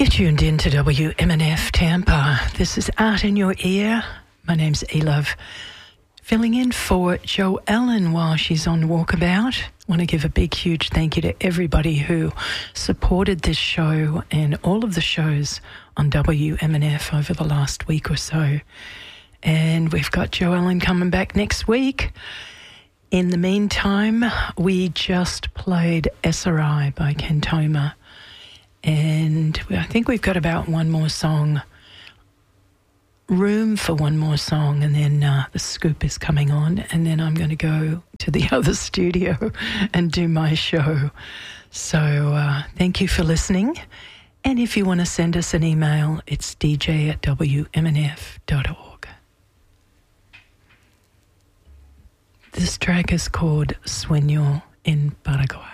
You're tuned in to WMNF Tampa. This is Art in Your Ear. My name's Elove, filling in for Jo Ellen while she's on walkabout. I want to give a big, huge thank you to everybody who supported this show and all of the shows on WMNF over the last week or so. And we've got Jo Ellen coming back next week. In the meantime, we just played SRI by Cantoma. And I think we've got about one more song, room for one more song, and then the scoop is coming on, and then I'm going to go to the other studio and do my show. So thank you for listening. And if you want to send us an email, it's dj@wmnf.org. This track is called Sueño en Paraguay.